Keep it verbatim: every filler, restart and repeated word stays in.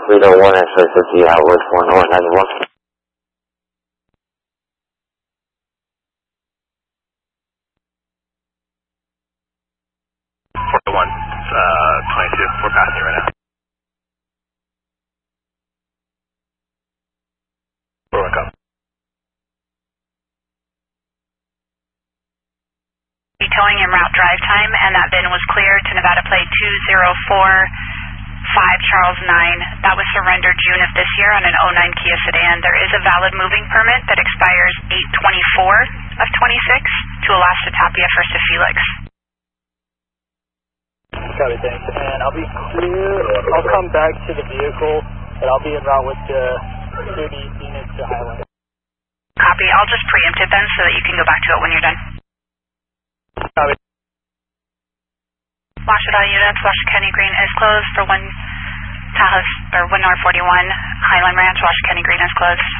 Speed oh one, X-ray fifty, outward four north ninety-one. four one, uh, twenty-two, we're passing you right now. four one, come. Towing en route drive time, and that bin was cleared to Nevada plate two zero four five Charles nine. That was surrendered June of this year on an oh nine Kia sedan. There is a valid moving permit that expires eight twenty-four of twenty-six to Alaska Tapia First to Felix. Copy, thanks. And I'll be clear. I'll come back to the vehicle, and I'll be en route with the thirty units to Highland. Copy. I'll just preempt it then so that you can go back to it when you're done. Copy. Washington all units, Washington County Green is closed for one Tahoe, or one R forty-one, Highland Ranch, Washington County Green is closed.